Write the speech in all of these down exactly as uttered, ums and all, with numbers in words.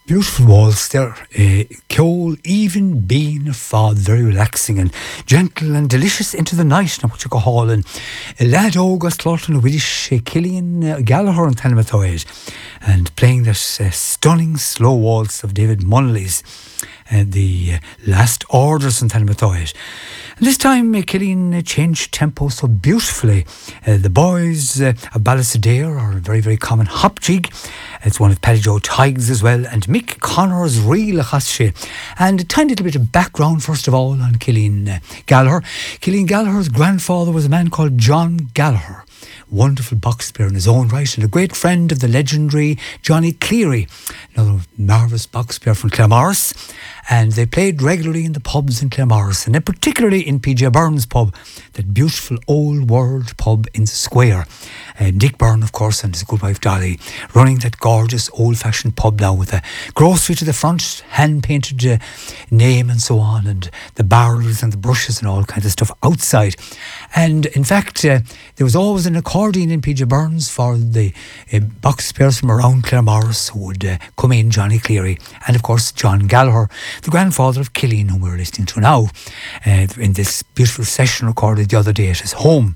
Beautiful waltz there. Uh, Ceol even being a fad, very relaxing and gentle and delicious into the night. Now what you go hauling. Lad August Lawton Widish Killian uh, Gallagher and Tanamatoid, and playing this uh, stunning slow waltz of David Munnelly's uh, the uh, Last Orders in Tanamatoid. And this time uh, Killian uh, changed tempo so beautifully. Uh, the boys uh, of Ballysadare are a very very common hop jig. It's one of Paddy Joe Tiggs as well, and Mick Connor's Real Chashe. And a tiny little bit of background, first of all, on Killian uh, Gallagher. Killian Gallagher's grandfather was a man called John Gallagher. Wonderful box player in his own right, and a great friend of the legendary Johnny Cleary, another marvellous box player from Claremorris. And they played regularly in the pubs in Claremorris, and particularly in P J Byrne's pub, that beautiful old world pub in the square. Um, Dick Byrne, of course, and his good wife Dolly, running that gorgeous old-fashioned pub now with a grocery to the front, hand-painted uh, name and so on, and the barrels and the brushes and all kinds of stuff outside. And in fact, uh, there was always an accordion in P J Byrne's for the uh, box players from around Claremorris who would uh, come in, Johnny Cleary, and of course John Gallagher, the grandfather of Killian, whom we're listening to now, uh, in this beautiful session recorded the other day at his home.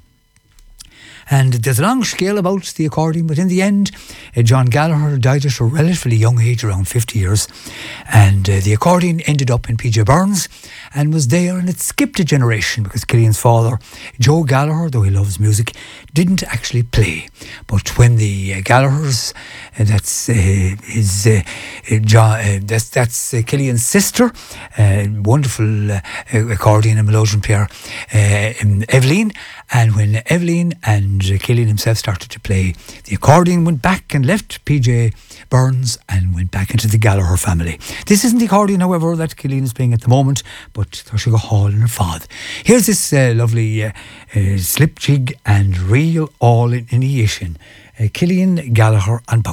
And there's a long scale about the accordion, but in the end, uh, John Gallagher died at a relatively young age, around fifty years, and uh, the accordion ended up in P J Byrne's and was there, and it skipped a generation because Killian's father, Joe Gallagher, though he loves music, didn't actually play. But when the uh, Gallaghers, uh, that's uh, his uh, uh, John, uh, that's that's uh, Killian's sister, uh, wonderful uh, accordion and melodeon player, uh, um, Evelyn, and when Evelyn and And Killian himself started to play, the accordion went back and left P J Byrne's and went back into the Gallagher family. This isn't the accordion, however, that Killian is playing at the moment, but there should go hall in her fad. Here's this uh, lovely uh, uh, slip jig and real all in initiation. Uh, Killian Gallagher and Bout.